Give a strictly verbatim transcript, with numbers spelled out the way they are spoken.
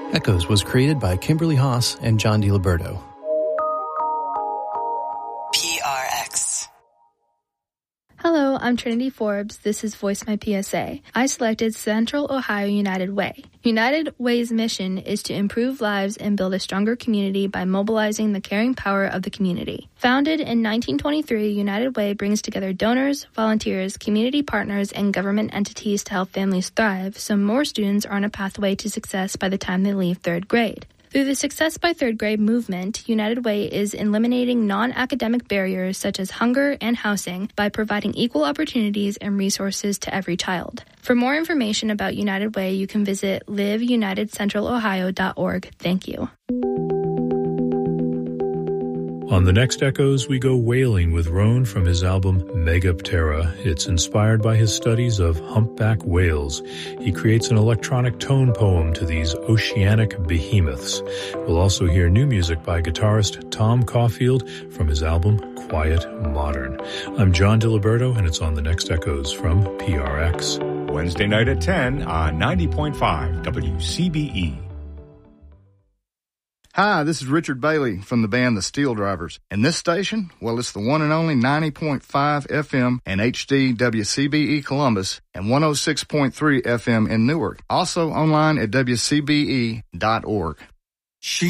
Echoes was created by Kimberly Haas and John DiLiberto. P R X. Hello, I'm Trinity Forbes. This is Voice My P S A. I selected Central Ohio United Way. United Way's mission is to improve lives and build a stronger community by mobilizing the caring power of the community. Founded in nineteen twenty-three, United Way brings together donors, volunteers, community partners, and government entities to help families thrive so more students are on a pathway to success by the time they leave third grade. Through the Success by Third Grade movement, United Way is eliminating non-academic barriers such as hunger and housing by providing equal opportunities and resources to every child. For more information about United Way, you can visit live united central ohio dot org. Thank you. On the next Echoes, we go wailing with Roan from his album Megaptera. It's inspired by his studies of humpback whales. He creates an electronic tone poem to these oceanic behemoths. We'll also hear new music by guitarist Tom Caulfield from his album Quiet Modern. I'm John DiLiberto, and it's on the next Echoes from P R X. Wednesday night at ten on ninety point five W C B E. Hi, this is Richard Bailey from the band The Steel Drivers. And this station, well, it's the one and only ninety point five F M and H D W C B E Columbus and one oh six point three F M in Newark. Also online at W C B E dot org. She